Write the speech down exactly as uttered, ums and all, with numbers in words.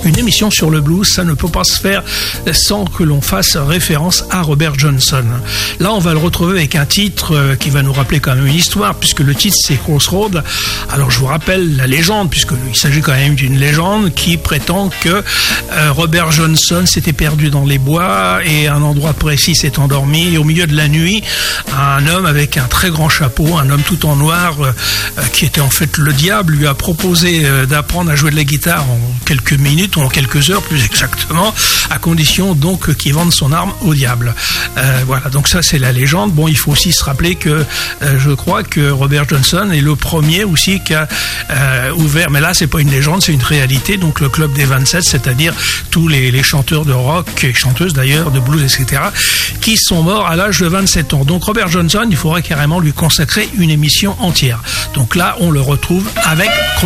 Une émission sur le blues, ça ne peut pas se faire sans que l'on fasse référence à Robert Johnson. Là, on va le retrouver avec un titre qui va nous rappeler quand même une histoire, puisque le titre c'est Crossroads. Alors je vous rappelle la légende, puisqu'il s'agit quand même d'une légende qui prétend que euh, Robert Johnson s'était perdu dans les bois et à un endroit précis s'est endormi. Et au milieu de la nuit, un homme avec un très grand chapeau, un homme tout en noir, euh, qui était en fait le diable, lui a proposé euh, d'apprendre à jouer de la guitare en quelques minutes ou en quelques heures plus exactement, à condition donc qu'il vende son arme au diable. Euh, voilà, donc ça c'est la légende. Bon, il faut aussi se rappeler que euh, je crois que Robert Johnson est le premier aussi qui a euh, ouvert, mais là c'est pas une légende, c'est une réalité, donc le club des vingt-sept, c'est-à-dire tous les, les chanteurs de rock et chanteuses d'ailleurs, de blues, et cetera, qui sont morts à l'âge de vingt-sept ans. Donc Robert Johnson, il faudrait carrément lui consacrer une émission entière. Donc là, on le retrouve avec